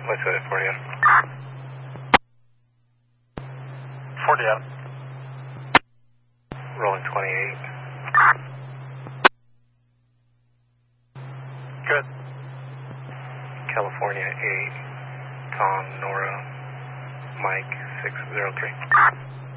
What's that, 40 out? 40 out. Rolling 28. Good. California 8, Tom, Nora, Mike 603.